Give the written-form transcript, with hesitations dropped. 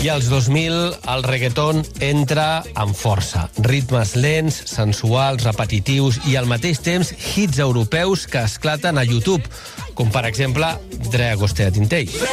I als 2000 el reggaeton entra amb força. Ritmes lents, sensuals, repetitius i al mateix temps hits europeus que esclaten a YouTube, com per exemple Dre Agostea Tintell.